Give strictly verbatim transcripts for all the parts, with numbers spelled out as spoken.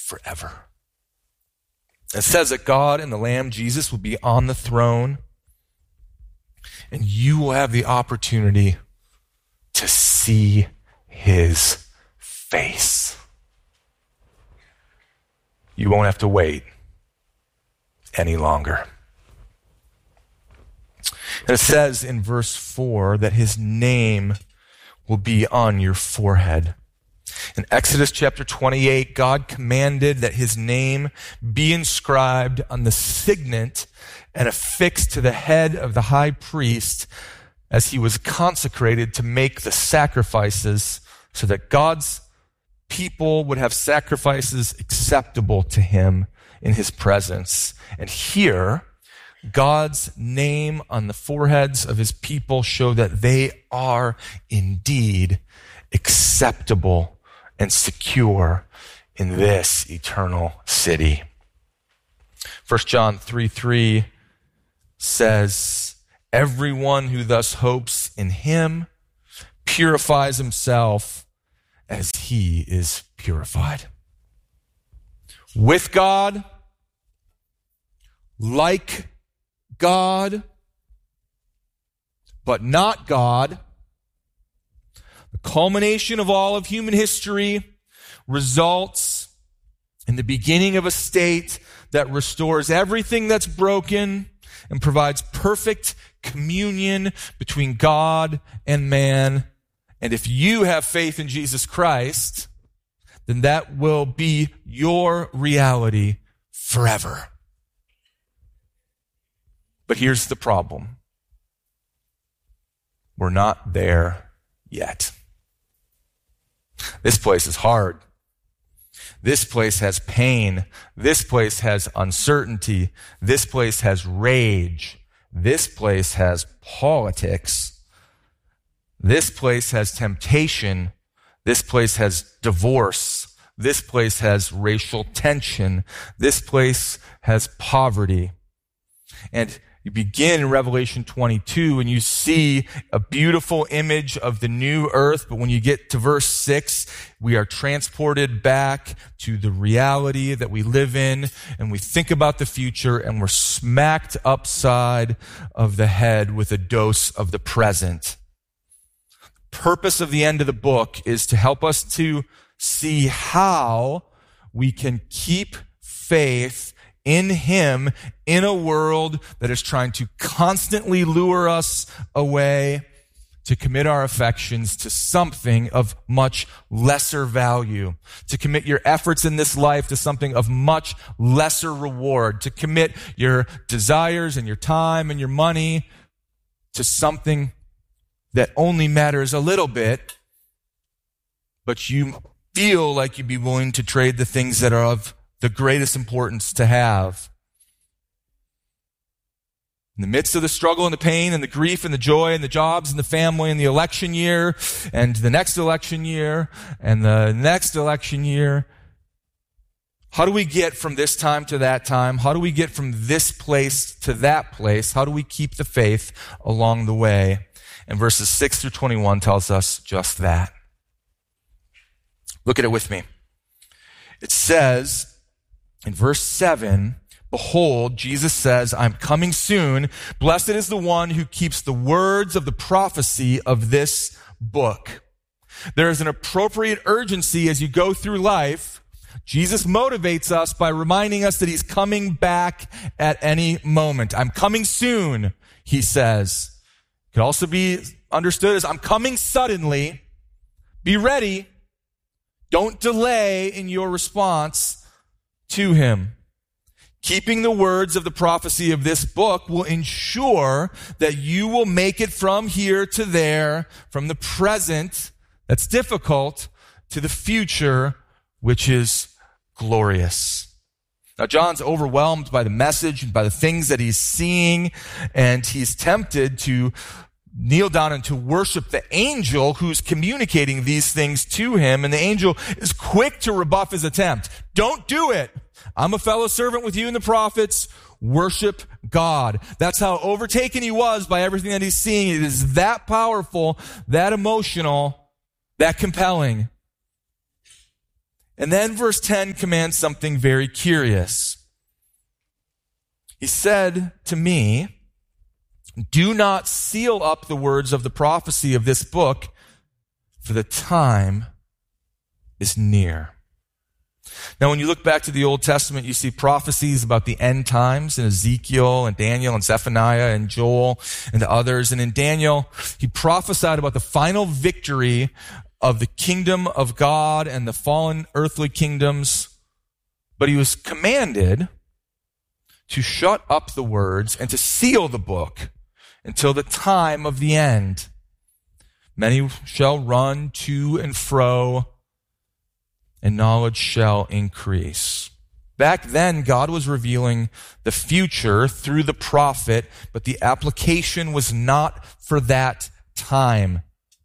forever. It says that God and the Lamb, Jesus, will be on the throne, and you will have the opportunity to see his face. You won't have to wait any longer. And it says in verse four that his name will be on your forehead. In Exodus chapter twenty-eight, God commanded that his name be inscribed on the signet and affixed to the head of the high priest as he was consecrated to make the sacrifices so that God's people would have sacrifices acceptable to him in his presence. And here, God's name on the foreheads of his people show that they are indeed acceptable and secure in this eternal city. First John three three says, everyone who thus hopes in him purifies himself as he is purified. With God, like God, but not God. The culmination of all of human history results in the beginning of a state that restores everything that's broken and provides perfect communion between God and man. And if you have faith in Jesus Christ, then that will be your reality forever. But here's the problem. We're not there yet. This place is hard. This place has pain. This place has uncertainty. This place has rage. This place has politics. This place has temptation. This place has divorce. This place has racial tension. This place has poverty. And you begin in Revelation twenty-two and you see a beautiful image of the new earth, but when you get to verse six, we are transported back to the reality that we live in, and we think about the future, and we're smacked upside of the head with a dose of the present. The purpose of the end of the book is to help us to see how we can keep faith in him in a world that is trying to constantly lure us away, to commit our affections to something of much lesser value, to commit your efforts in this life to something of much lesser reward, to commit your desires and your time and your money to something that only matters a little bit, but you feel like you'd be willing to trade the things that are of the greatest importance to have. In the midst of the struggle and the pain and the grief and the joy and the jobs and the family and the election year and the next election year and the next election year, how do we get from this time to that time? How do we get from this place to that place? How do we keep the faith along the way? And verses six through twenty-one tells us just that. Look at it with me. It says, in verse seven, behold, Jesus says, I'm coming soon. Blessed is the one who keeps the words of the prophecy of this book. There is an appropriate urgency as you go through life. Jesus motivates us by reminding us that he's coming back at any moment. I'm coming soon, he says. It could also be understood as I'm coming suddenly. Be ready. Don't delay in your response to him. Keeping the words of the prophecy of this book will ensure that you will make it from here to there, from the present that's difficult to the future, which is glorious. Now, John's overwhelmed by the message and by the things that he's seeing, and he's tempted to kneel down and to worship the angel who's communicating these things to him. And the angel is quick to rebuff his attempt. Don't do it. I'm a fellow servant with you and the prophets. Worship God. That's how overtaken he was by everything that he's seeing. It is that powerful, that emotional, that compelling. And then verse ten commands something very curious. He said to me, do not seal up the words of the prophecy of this book, for the time is near. Now, when you look back to the Old Testament, you see prophecies about the end times in Ezekiel and Daniel and Zephaniah and Joel and others. And in Daniel, he prophesied about the final victory of the kingdom of God and the fallen earthly kingdoms. But he was commanded to shut up the words and to seal the book until the time of the end. Many shall run to and fro, and knowledge shall increase. Back then, God was revealing the future through the prophet, but the application was not for that time.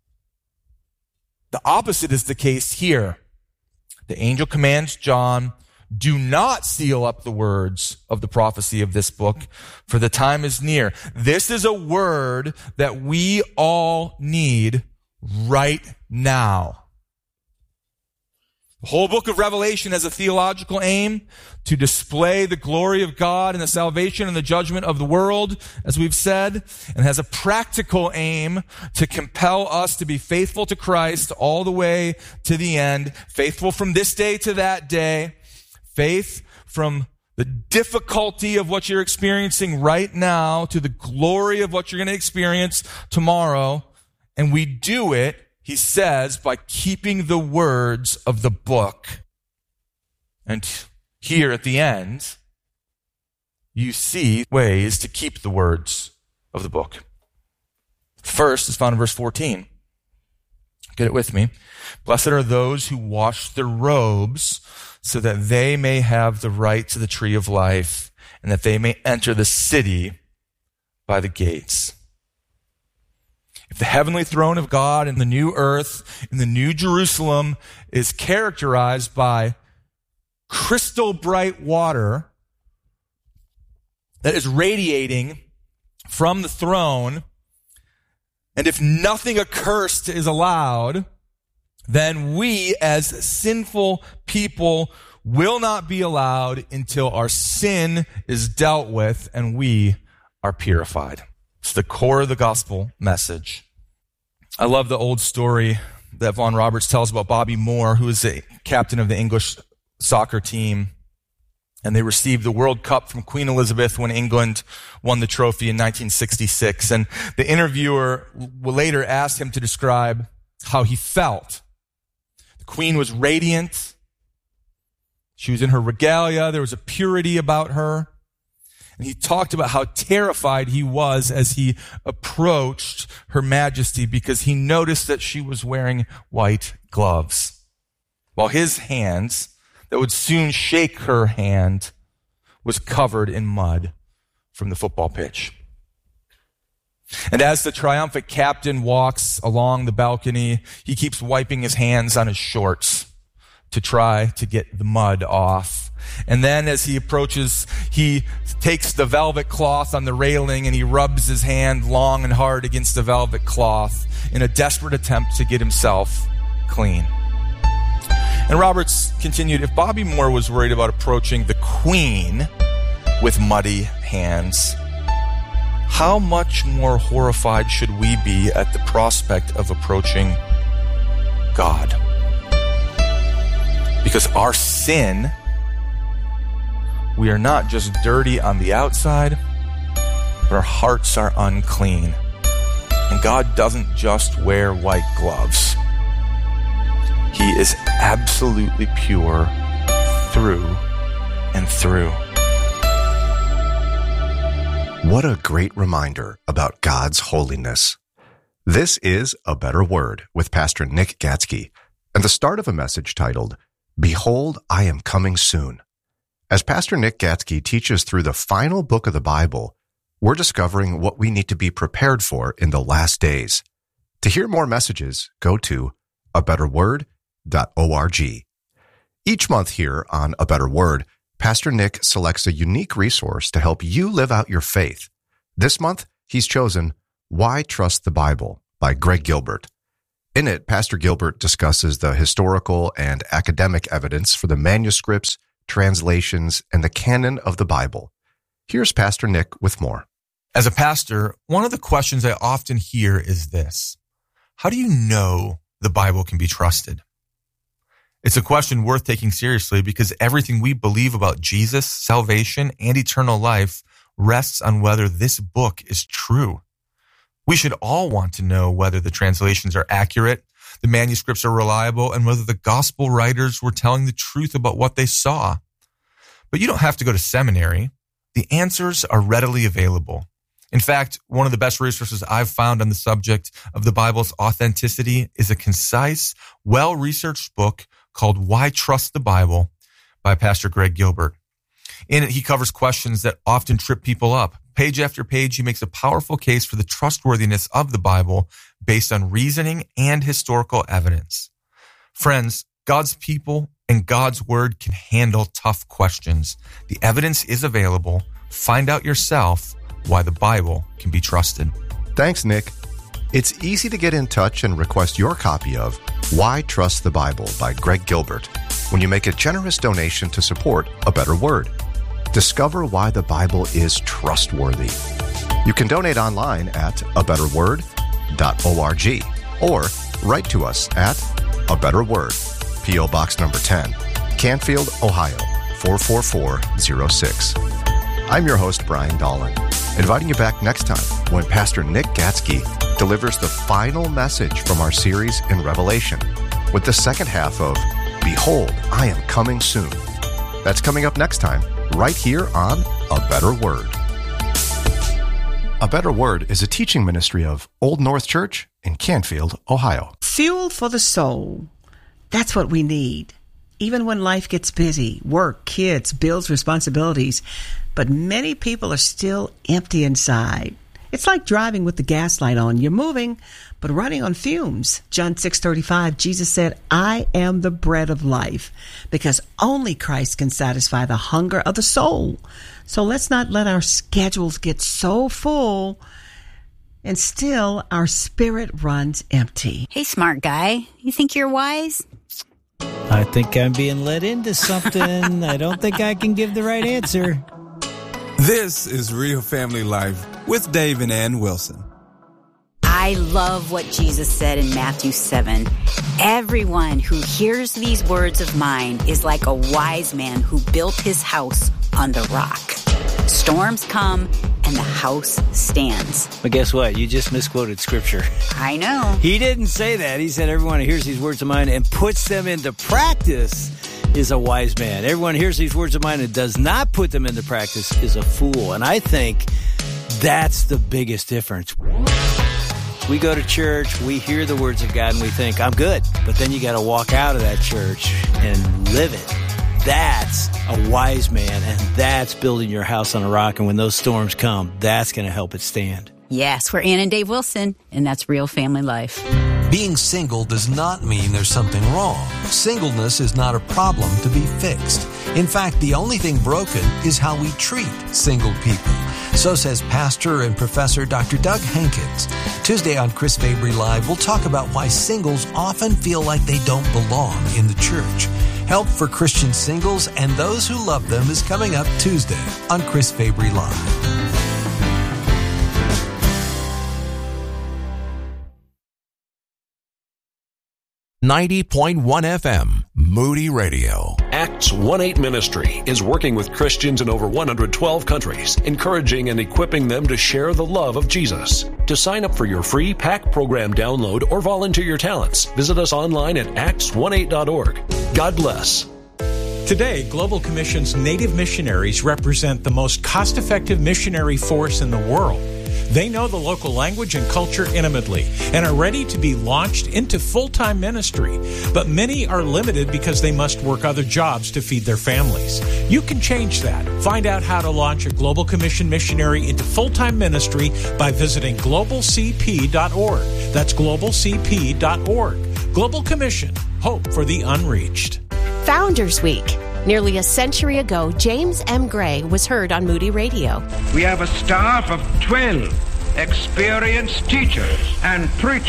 The opposite is the case here. The angel commands John, do not seal up the words of the prophecy of this book, for the time is near. This is a word that we all need right now. The whole book of Revelation has a theological aim to display the glory of God and the salvation and the judgment of the world, as we've said, and has a practical aim to compel us to be faithful to Christ all the way to the end, faithful from this day to that day, faith from the difficulty of what you're experiencing right now to the glory of what you're going to experience tomorrow. And we do it, he says, by keeping the words of the book. And here at the end, you see ways to keep the words of the book. First is found in verse fourteen. Get it with me. Blessed are those who wash their robes so that they may have the right to the tree of life and that they may enter the city by the gates. If the heavenly throne of God in the new earth, in the new Jerusalem, is characterized by crystal bright water that is radiating from the throne, and if nothing accursed is allowed, then we as sinful people will not be allowed until our sin is dealt with and we are purified. It's the core of the gospel message. I love the old story that Vaughn Roberts tells about Bobby Moore, who is the captain of the English soccer team. And they received the World Cup from Queen Elizabeth when England won the trophy in nineteen sixty-six. And the interviewer later asked him to describe how he felt. The Queen was radiant. She was in her regalia. There was a purity about her. And he talked about how terrified he was as he approached Her Majesty because he noticed that she was wearing white gloves, while his hands, that would soon shake her hand, was covered in mud from the football pitch. And as the triumphant captain walks along the balcony, he keeps wiping his hands on his shorts to try to get the mud off. And then as he approaches, he takes the velvet cloth on the railing and he rubs his hand long and hard against the velvet cloth in a desperate attempt to get himself clean. And Roberts continued, if Bobby Moore was worried about approaching the Queen with muddy hands, how much more horrified should we be at the prospect of approaching God? Because our sin, we are not just dirty on the outside, but our hearts are unclean. And God doesn't just wear white gloves. He is absolutely pure through and through. What a great reminder about God's holiness. This is A Better Word with Pastor Nick Gatzke, and the start of a message titled, Behold, I Am Coming Soon. As Pastor Nick Gatzke teaches through the final book of the Bible, we're discovering what we need to be prepared for in the last days. To hear more messages, go to a better word dot org. Each month here on A Better Word, Pastor Nick selects a unique resource to help you live out your faith. This month, he's chosen Why Trust the Bible by Greg Gilbert. In it, Pastor Gilbert discusses the historical and academic evidence for the manuscripts, translations, and the canon of the Bible. Here's Pastor Nick with more. As a pastor, one of the questions I often hear is this: how do you know the Bible can be trusted? It's a question worth taking seriously because everything we believe about Jesus, salvation, and eternal life rests on whether this book is true. We should all want to know whether the translations are accurate, the manuscripts are reliable, and whether the gospel writers were telling the truth about what they saw. But you don't have to go to seminary. The answers are readily available. In fact, one of the best resources I've found on the subject of the Bible's authenticity is a concise, well-researched book called Why Trust the Bible by Pastor Greg Gilbert. In it, he covers questions that often trip people up. Page after page, he makes a powerful case for the trustworthiness of the Bible based on reasoning and historical evidence. Friends, God's people and God's word can handle tough questions. The evidence is available. Find out yourself why the Bible can be trusted. Thanks, Nick. It's easy to get in touch and request your copy of Why Trust the Bible by Greg Gilbert when you make a generous donation to support A Better Word. Discover why the Bible is trustworthy. You can donate online at a better word dot org or write to us at A Better Word, P O Box number ten, Canfield, Ohio, four four four zero six. I'm your host, Brian Dolan, inviting you back next time when Pastor Nick Gatsky delivers the final message from our series in Revelation with the second half of Behold, I Am Coming Soon. That's coming up next time, right here on A Better Word. A Better Word is a teaching ministry of Old North Church in Canfield, Ohio. Fuel for the soul. That's what we need. Even when life gets busy, work, kids, bills, responsibilities, but many people are still empty inside. It's like driving with the gas light on. You're moving, but running on fumes. John six thirty-five, Jesus said, I am the bread of life, because only Christ can satisfy the hunger of the soul. So let's not let our schedules get so full and still our spirit runs empty. Hey, smart guy, you think you're wise? I think I'm being led into something. I don't think I can give the right answer. This is Real Family Life with Dave and Ann Wilson. I love what Jesus said in Matthew seven. Everyone who hears these words of mine is like a wise man who built his house on the rock. Storms come and the house stands. But guess what? You just misquoted Scripture. I know. He didn't say that. He said everyone who hears these words of mine and puts them into practice is a wise man. Everyone hears these words of mine and does not put them into practice is a fool. And I think that's the biggest difference. We go to church, we hear the words of God, and we think, I'm good. But then you got to walk out of that church and live it. That's a wise man, and that's building your house on a rock. And when those storms come, that's going to help it stand. Yes, we're Ann and Dave Wilson, and that's Real Family Life. Being single does not mean there's something wrong. Singleness is not a problem to be fixed. In fact, the only thing broken is how we treat single people. So says Pastor and Professor Doctor Doug Hankins. Tuesday on Chris Fabry Live, we'll talk about why singles often feel like they don't belong in the church. Help for Christian singles and those who love them is coming up Tuesday on Chris Fabry Live. ninety point one F M, Moody Radio. Acts one eight Ministry is working with Christians in over one hundred twelve countries, encouraging and equipping them to share the love of Jesus. To sign up for your free P A C program download or volunteer your talents, visit us online at acts eighteen dot org. God bless. Today, Global Commission's Native missionaries represent the most cost-effective missionary force in the world. They know the local language and culture intimately and are ready to be launched into full-time ministry. But many are limited because they must work other jobs to feed their families. You can change that. Find out how to launch a Global Commission missionary into full-time ministry by visiting global c p dot org. That's global c p dot org. Global Commission, hope for the unreached. Founders Week. Nearly a century ago, James M. Gray was heard on Moody Radio. We have a staff of twelve experienced teachers and preachers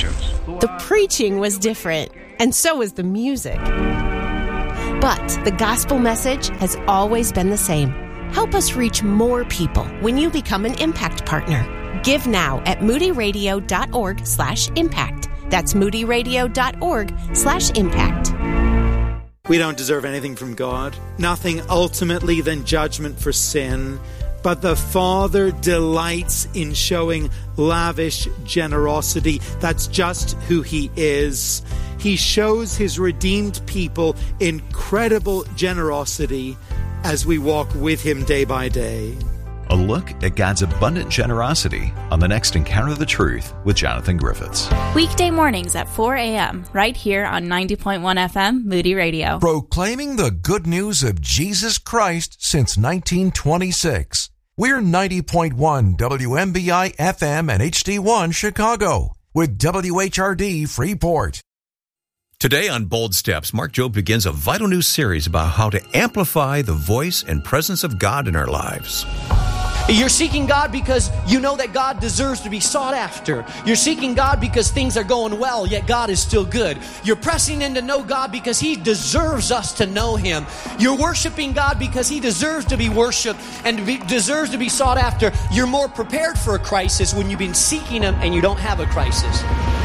The preaching was different, and so was the music. But the gospel message has always been the same. Help us reach more people when you become an Impact Partner. Give now at moodyradio.org slash impact. That's moodyradio.org slash impact. We don't deserve anything from God, nothing ultimately than judgment for sin. But the Father delights in showing lavish generosity. That's just who He is. He shows His redeemed people incredible generosity as we walk with Him day by day. A look at God's abundant generosity on the next Encounter the Truth with Jonathan Griffiths. Weekday mornings at four a.m. right here on ninety point one F M Moody Radio. Proclaiming the good news of Jesus Christ since nineteen twenty-six. We're ninety point one W M B I F M and H D one Chicago with W H R D Freeport. Today on Bold Steps, Mark Jobe begins a vital new series about how to amplify the voice and presence of God in our lives. You're seeking God because you know that God deserves to be sought after. You're seeking God because things are going well, yet God is still good. You're pressing in to know God because He deserves us to know Him. You're worshiping God because He deserves to be worshiped and to be, deserves to be sought after. You're more prepared for a crisis when you've been seeking Him and you don't have a crisis.